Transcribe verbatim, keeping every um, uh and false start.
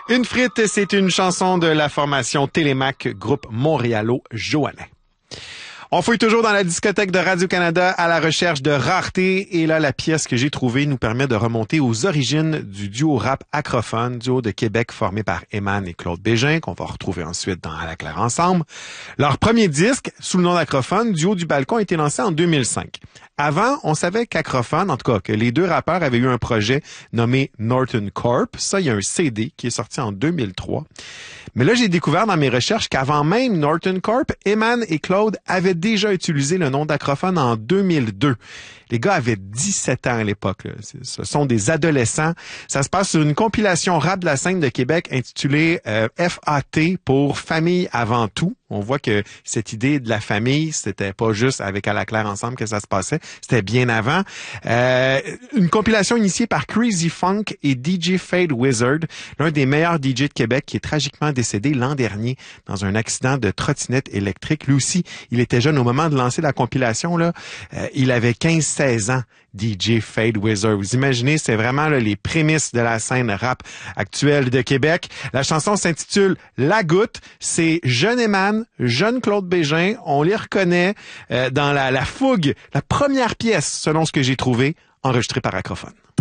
Une frite, c'est une chanson de la formation Télémac, groupe montréalo-joannais. On fouille toujours dans la discothèque de Radio-Canada à la recherche de rareté et là, la pièce que j'ai trouvée nous permet de remonter aux origines du duo rap Acrophone, duo de Québec formé par Eman et Claude Bégin, qu'on va retrouver ensuite dans À la Claire ensemble. Leur premier disque, sous le nom d'Acrophone, Duo du Balcon, a été lancé en deux mille cinq. Avant, on savait qu'Acrophone, en tout cas, que les deux rappeurs avaient eu un projet nommé Norton Corp. Ça, il y a un C D qui est sorti en deux mille trois. Mais là, j'ai découvert dans mes recherches qu'avant même Norton Corp, Eman et Claude avaient déjà utilisé le nom d'Acrophone en deux mille deux. Les gars avaient dix-sept ans à l'époque. Là. Ce sont des adolescents. Ça se passe sur une compilation rap de la scène de Québec intitulée euh, F A T pour Famille avant tout. On voit que cette idée de la famille, c'était pas juste avec À la Claire ensemble que ça se passait, c'était bien avant. Euh, une compilation initiée par Crazy Funk et D J Fade Wizard, l'un des meilleurs D J de Québec qui est tragiquement décédé l'an dernier dans un accident de trottinette électrique. Lui aussi, il était jeune au moment de lancer la compilation. Là, euh, il avait quinze seize ans. D J Fade Wizard. Vous imaginez, c'est vraiment là, les prémices de la scène rap actuelle de Québec. La chanson s'intitule La Goutte. C'est jeune Eman, jeune Claude Bégin. On les reconnaît euh, dans la, la fougue, la première pièce, selon ce que j'ai trouvé, enregistrée par Acrophone.